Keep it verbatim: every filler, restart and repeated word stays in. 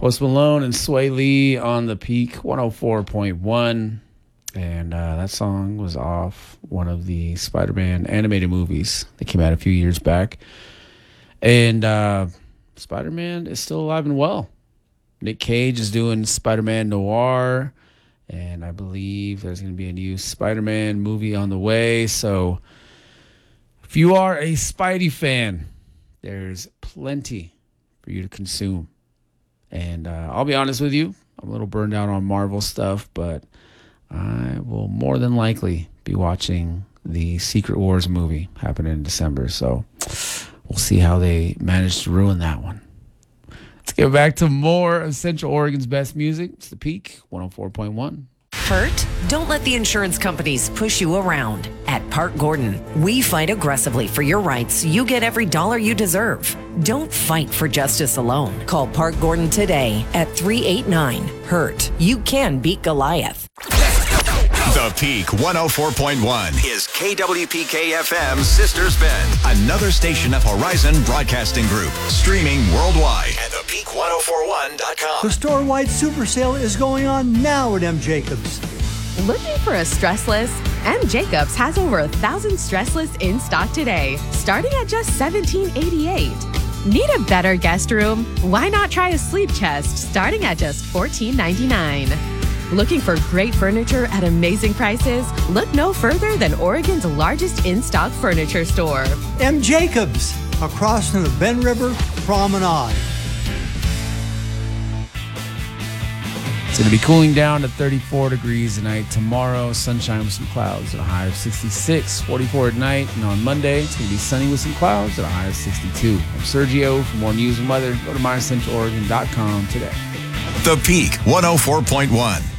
Post Malone and Sway Lee on the Peak one oh four point one. And uh, that song was off one of the Spider-Man animated movies that came out a few years back. And uh, Spider-Man is still alive and well. Nick Cage is doing Spider-Man Noir. And I believe there's going to be a new Spider-Man movie on the way. So if you are a Spidey fan, there's plenty for you to consume. And uh, I'll be honest with you, I'm a little burned out on Marvel stuff, but I will more than likely be watching the Secret Wars movie happening in December. So we'll see how they manage to ruin that one. Let's get back to more of Central Oregon's best music. It's the Peak one oh four point one. Hurt? Don't let the insurance companies push you around. At Park Gordon, we fight aggressively for your rights so you get every dollar you deserve. Don't fight for justice alone. Call Park Gordon today at three eight nine, hurt. You can beat Goliath. The Peak one oh four point one is K W P K F M's Sisters Bend, another station of Horizon Broadcasting Group, streaming worldwide at the peak ten forty-one dot com. The store-wide super sale is going on now at M. Jacobs. Looking for a stressless? M. Jacobs has over a thousand stressless in stock today, starting at just seventeen eighty-eight. Need a better guest room? Why not try a sleep chest starting at just fourteen ninety-nine? Looking for great furniture at amazing prices? Look no further than Oregon's largest in-stock furniture store. M. Jacobs, across from the Bend River Promenade. It's going to be cooling down to thirty-four degrees tonight. Tomorrow, sunshine with some clouds at a high of sixty-six, forty-four at night. And on Monday, it's going to be sunny with some clouds at a high of sixty-two. I'm Sergio. For more news and weather, go to my central oregon dot com today. The Peak one oh four point one.